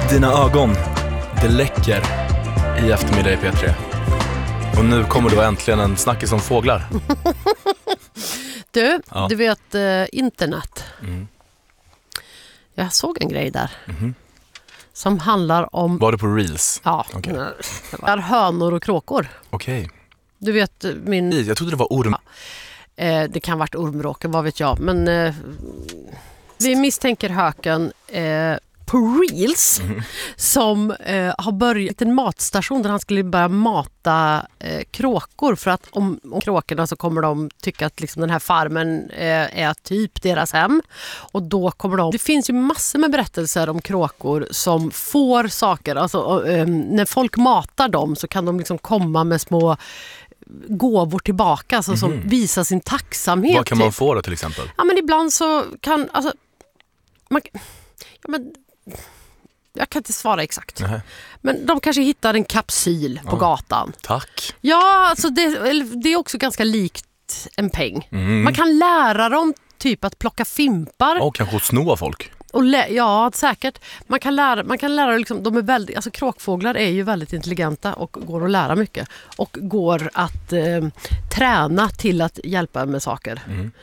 Dina ögon, det läcker i eftermiddag i P3. Och nu kommer då äntligen en snackis om fåglar. Du, ja. Du vet internet. Mm. Jag såg en grej där. Mm. Som handlar om... Var det på Reels? Ja, okay. Det var hönor och kråkor. Okej. Okay. Du vet min... Jag trodde det var orm. Ja. Det kan ha varit ormråken, vad vet jag. Men vi misstänker höken på Reels som har börjat en matstation där han skulle börja mata kråkor, för att om kråkorna så kommer de tycka att liksom den här farmen är typ deras hem, och då kommer de... Det finns ju massor med berättelser om kråkor som får saker, alltså när folk matar dem så kan de liksom komma med små gåvor tillbaka, alltså, som visar sin tacksamhet. Vad kan man få då till exempel? Ja, men ibland så kan alltså jag kan inte svara exakt. Nej. Men de kanske hittar en kapsyl på gatan. Tack. Ja, alltså det är också ganska likt en peng. Man kan lära dem typ att plocka fimpar. Och kanske sno av folk. Och ja, säkert. Man kan lära liksom, de är väldigt, alltså kråkfåglar är ju väldigt intelligenta och går att lära mycket. Och går att träna till att hjälpa med saker.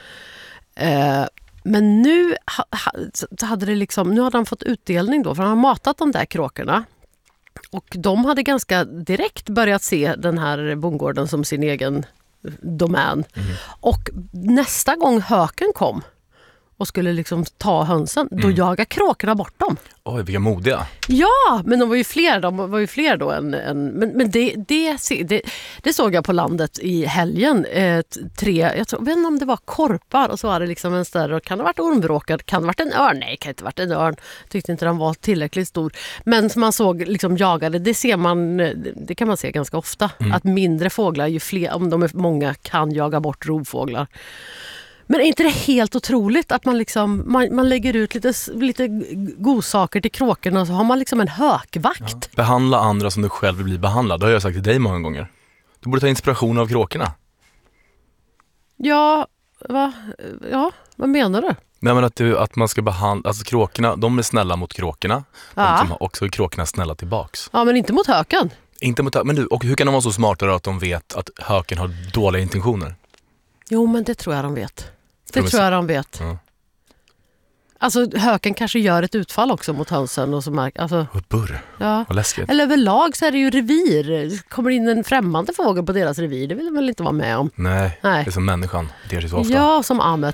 Men nu hade han fått utdelning då, för han har matat de där kråkorna. Och de hade ganska direkt börjat se den här bondgården som sin egen domän. Och nästa gång höken kom och skulle liksom ta hönsen, då jagar kråkorna bort dem. Oj, vilka modiga. Ja, men de var ju fler då än men det såg jag på landet i helgen. Jag vet inte om det var korpar, och så var det liksom en större, kan det ha varit ormvråkad, kan det ha varit en örn? Nej, kan inte ha varit en örn. Tyckte inte den var tillräckligt stor. Men som man såg liksom jagade, det kan man se ganska ofta. Att mindre fåglar, ju fler, om de är många, kan jaga bort rovfåglar. Men är inte det helt otroligt att man lägger ut lite godsaker till kråkorna, och så har man liksom en hökvakt? Ja. Behandla andra som du själv vill bli behandlad. Det har jag sagt till dig många gånger. Du borde ta inspiration av kråkorna. Ja, vad menar du? Nej, men att man ska behandla, alltså kråkorna, de är snälla mot kråkorna. Ja. Och också är kråkorna snälla tillbaks. Ja, men inte mot höken. Men du, och hur kan de vara så smarta då att de vet att höken har dåliga intentioner? Jo, men det tror jag de vet. Ja. Alltså höken kanske gör ett utfall också mot hönsen och så alltså, burr. Ja. Vad läskigt. Eller överlag så är det ju revir. Kommer in en främmande fågel på deras revir, det vill de väl inte vara med om. Nej. Det är som människan. Det är så ofta. Ja, som Ahmed.